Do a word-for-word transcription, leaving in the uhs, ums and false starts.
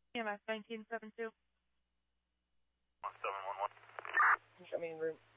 E M S nineteen seventy-two. one seven one one. Show me in room.